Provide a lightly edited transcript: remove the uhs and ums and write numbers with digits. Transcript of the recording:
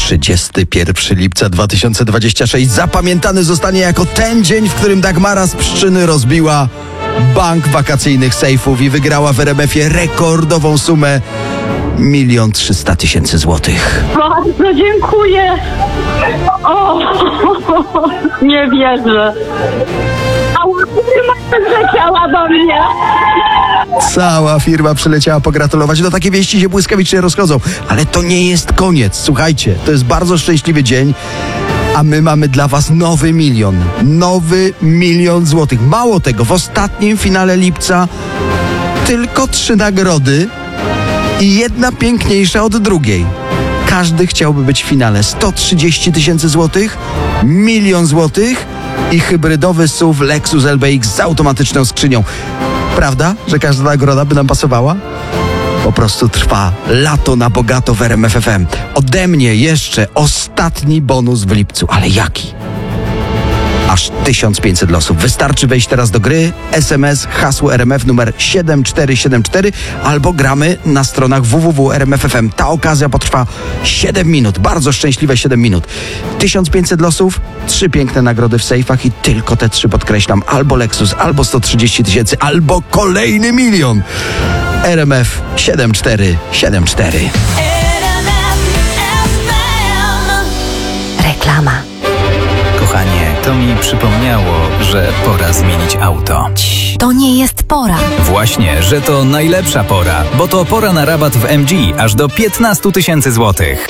31 lipca 2026 zapamiętany zostanie jako ten dzień, w którym Dagmara z Pszczyny rozbiła bank wakacyjnych sejfów i wygrała w RMF-ie rekordową sumę 1 300 000 złotych. Bardzo dziękuję. O, nie wierzę. Cała firma zleciała do mnie. Cała firma przyleciała pogratulować. No takie wieści się błyskawicznie rozchodzą. Ale to nie jest koniec. Słuchajcie, to jest bardzo szczęśliwy dzień, a my mamy dla was nowy milion. Nowy 1 000 000 złotych. Mało tego, w ostatnim finale lipca tylko 3 nagrody i jedna piękniejsza od drugiej. Każdy chciałby być w finale. 130 000 złotych, 1 000 000 złotych i hybrydowy SUV Lexus LBX z automatyczną skrzynią. Prawda, że każda nagroda by nam pasowała? Po prostu trwa lato na bogato w RMF FM. Ode mnie jeszcze ostatni bonus w lipcu. Ale jaki? Aż 1500 losów. Wystarczy wejść teraz do gry, SMS, hasło RMF numer 7474 albo gramy na stronach www.rmf.fm. Ta okazja potrwa 7 minut. Bardzo szczęśliwe 7 minut. 1500 losów, 3 piękne nagrody w sejfach i tylko te 3 podkreślam. Albo Lexus, albo 130 000, albo kolejny 1 000 000. RMF 7474. Reklama. Kochanie, to mi przypomniało, że pora zmienić auto. To nie jest pora. Właśnie, że to najlepsza pora, bo to pora na rabat w MG aż do 15 000 złotych.